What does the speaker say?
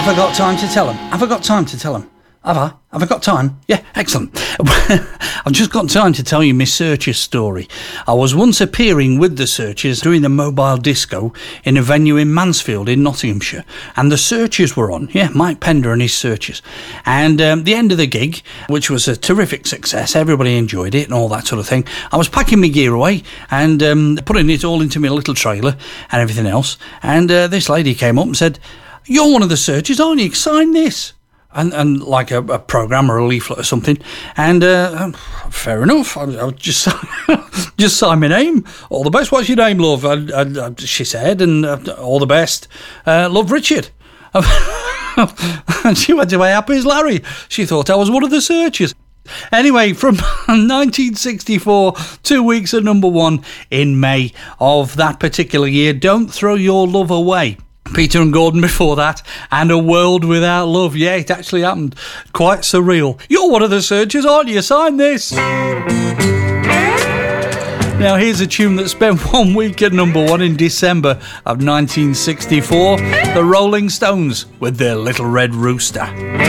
Have I got time to tell them? Have I got time to tell them? Have I? Have I got time? Yeah, excellent. I've just got time to tell you my Searchers story. I was once appearing with the Searchers doing a mobile disco in a venue in Mansfield in Nottinghamshire, and the Searchers were on. Yeah, Mike Pender and his Searchers. And the end of the gig, which was a terrific success, everybody enjoyed it and all that sort of thing. I was packing my gear away and putting it all into my little trailer and everything else. And this lady came up and said, "You're one of the Searchers, aren't you? Sign this." And like a programme or a leaflet or something. And fair enough. I just sign my name. All the best. What's your name, love? She said, and all the best. Love, Richard. And she went away happy as Larry. She thought I was one of the Searchers. Anyway, from 1964, 2 weeks at number one in May of that particular year. Don't Throw Your Love Away. Peter and Gordon before that, and A World Without Love. Yeah, it actually happened. Quite surreal. You're one of the Searchers, aren't you? Sign this. Now, here's a tune that spent 1 week at number one in December of 1964. The Rolling Stones with their Little Red Rooster.